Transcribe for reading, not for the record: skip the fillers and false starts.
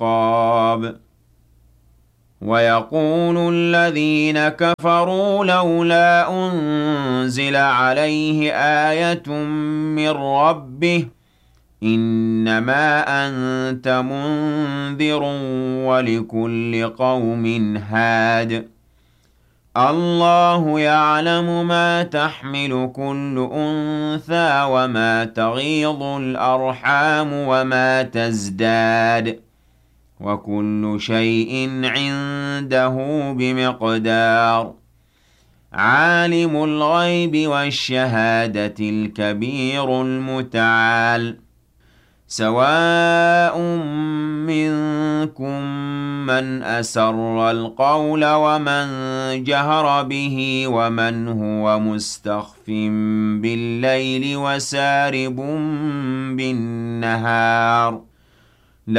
الخطاب ويقول الذين كفروا لولا أنزل عليه آية من ربه إنما أنت منذر ولكل قوم هاد الله يعلم ما تحمل كل أنثى وما تغيض الأرحام وما تزداد وكل شيء عنده بمقدار عالم الغيب والشهادة الكبير المتعال سواء منكم من أسر القول ومن جهر به ومن هو مستخف بالليل وسارب بالنهار